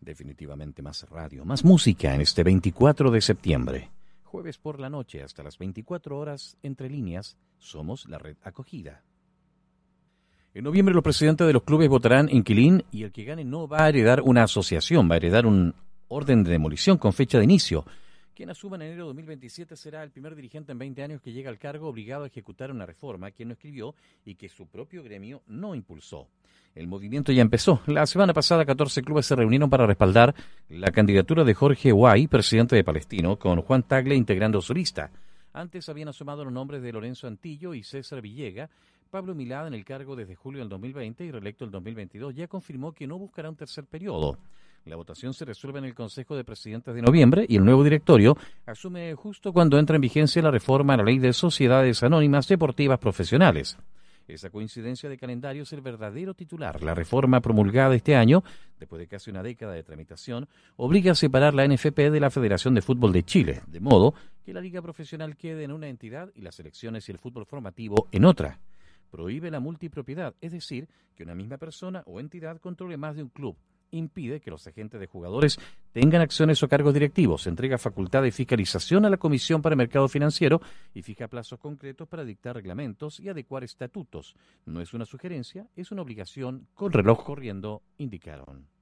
Definitivamente más radio, más música en este 24 de septiembre. Jueves por la noche hasta las 24 horas, entre líneas, somos la red acogida. En noviembre los presidentes de los clubes votarán inquilín y el que gane no va a heredar una asociación, va a heredar un orden de demolición con fecha de inicio. Quien asuma en enero de 2027 será el primer dirigente en 20 años que llega al cargo obligado a ejecutar una reforma que no escribió y que su propio gremio no impulsó. El movimiento ya empezó. La semana pasada 14 clubes se reunieron para respaldar la candidatura de Jorge Guay, presidente de Palestino, con Juan Tagle integrando su lista. Antes habían asomado los nombres de Lorenzo Antillo y César Villega. Pablo Milad, en el cargo desde julio del 2020 y reelecto el 2022, ya confirmó que no buscará un tercer periodo. La votación se resuelve en el Consejo de Presidentes de noviembre y el nuevo directorio asume justo cuando entra en vigencia la reforma a la Ley de Sociedades Anónimas Deportivas Profesionales. Esa coincidencia de calendario es el verdadero titular. La reforma promulgada este año, después de casi una década de tramitación, obliga a separar la NFP de la Federación de Fútbol de Chile, de modo que la liga profesional quede en una entidad y las selecciones y el fútbol formativo en otra. Prohíbe la multipropiedad, es decir, que una misma persona o entidad controle más de un club. Impide que los agentes de jugadores tengan acciones o cargos directivos, entrega facultad de fiscalización a la Comisión para el Mercado Financiero y fija plazos concretos para dictar reglamentos y adecuar estatutos. No es una sugerencia, es una obligación con reloj corriendo, indicaron.